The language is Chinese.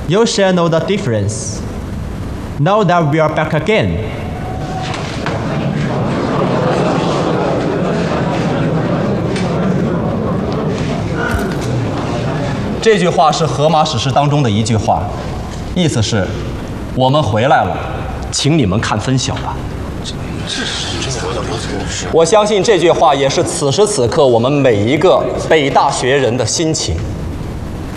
You shall know the difference. Now that we are back again. 这句话是荷马史诗当中的一句话，意思是：我们回来了，请你们看分晓吧。我相信这句话也是此时此刻我们每一个北大学人的心情。